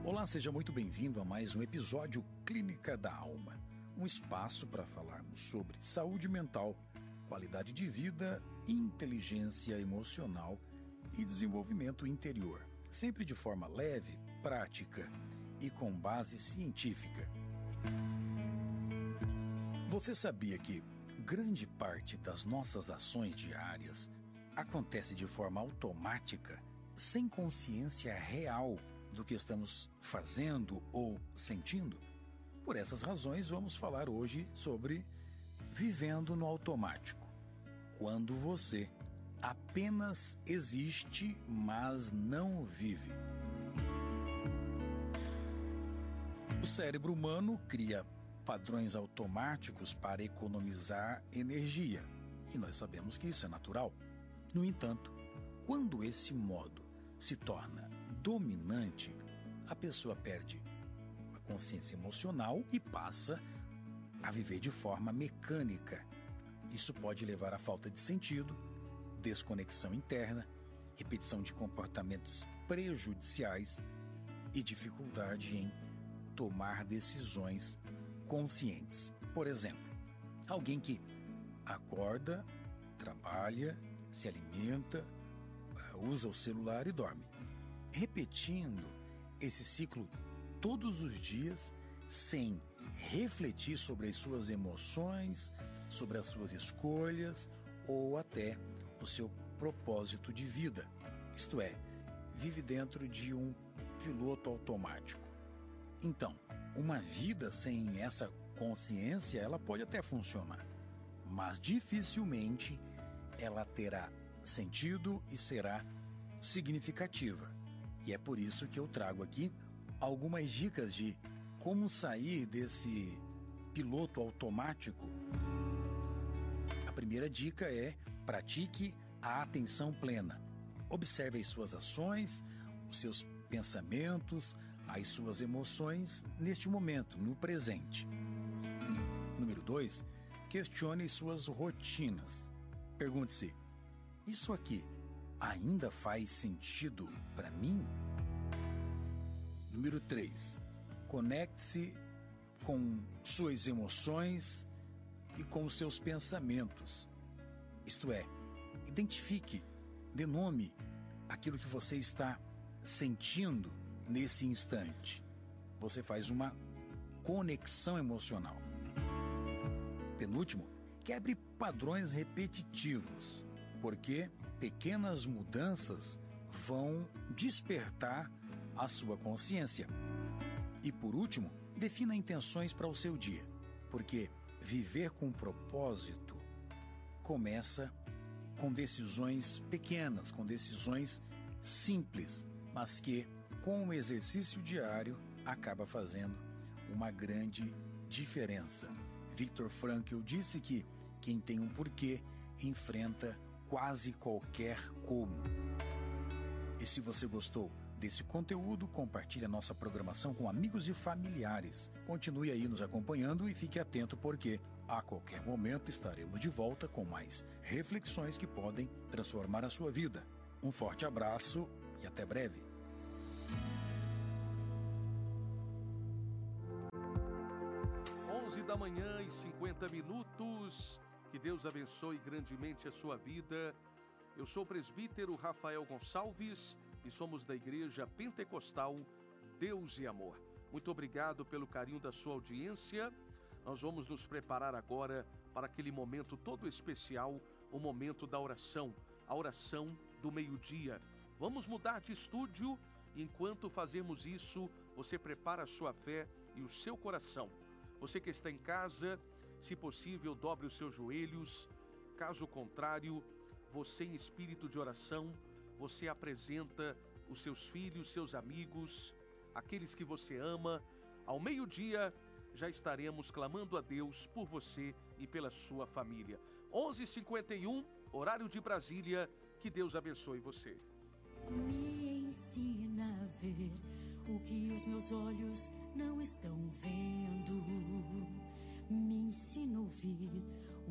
Olá, seja muito bem-vindo a mais um episódio Clínica da Alma, um espaço para falarmos sobre saúde mental, qualidade de vida, inteligência emocional e desenvolvimento interior, sempre de forma leve, prática e com base científica. Você sabia que grande parte das nossas ações diárias acontece de forma automática, sem consciência real do que estamos fazendo ou sentindo? Por essas razões, vamos falar hoje sobre vivendo no automático. Quando você apenas existe, mas não vive. O cérebro humano cria padrões automáticos para economizar energia, e nós sabemos que isso é natural. No entanto, quando esse modo se torna dominante, a pessoa perde a consciência emocional e passa a viver de forma mecânica. Isso pode levar à falta de sentido, desconexão interna, repetição de comportamentos prejudiciais e dificuldade em tomar decisões conscientes. Por exemplo, alguém que acorda, trabalha, se alimenta, usa o celular e dorme, repetindo esse ciclo todos os dias, sem refletir sobre as suas emoções, sobre as suas escolhas ou até o seu propósito de vida. Isto é, vive dentro de um piloto automático. Então, uma vida sem essa consciência, ela pode até funcionar, mas dificilmente ela terá sentido e será significativa. E é por isso que eu trago aqui algumas dicas de como sair desse piloto automático. A primeira dica é: pratique a atenção plena. Observe as suas ações, os seus pensamentos, as suas emoções neste momento, no presente. Número 2, questione as suas rotinas. Pergunte-se: isso aqui ainda faz sentido para mim? Número 3, conecte-se com suas emoções e com os seus pensamentos. Isto é, identifique, dê nome àquilo que você está sentindo nesse instante. Você faz uma conexão emocional. Penúltimo, quebre padrões repetitivos, porque pequenas mudanças vão despertar a sua consciência. E por último, defina intenções para o seu dia, porque viver com propósito começa com decisões pequenas, com decisões simples, mas que, com o exercício diário, acaba fazendo uma grande diferença. Viktor Frankl disse que quem tem um porquê enfrenta quase qualquer como. E se você gostou desse conteúdo, compartilhe a nossa programação com amigos e familiares. Continue aí nos acompanhando e fique atento, porque a qualquer momento estaremos de volta com mais reflexões que podem transformar a sua vida. Um forte abraço e até breve. Da manhã e 50 minutos. Que Deus abençoe grandemente a sua vida. Eu sou o presbítero Rafael Gonçalves e somos da Igreja Pentecostal Deus e Amor. Muito obrigado pelo carinho da sua audiência. Nós vamos nos preparar agora para aquele momento todo especial, o momento da oração, a oração do meio-dia. Vamos mudar de estúdio e enquanto fazemos isso, você prepara a sua fé e o seu coração. Você que está em casa, se possível, dobre os seus joelhos. Caso contrário, você em espírito de oração, você apresenta os seus filhos, seus amigos, aqueles que você ama. Ao meio-dia, já estaremos clamando a Deus por você e pela sua família. 11h51, horário de Brasília. Que Deus abençoe você. Me ensina a ver o que os meus olhos não estão vendo. Me ensina a ouvir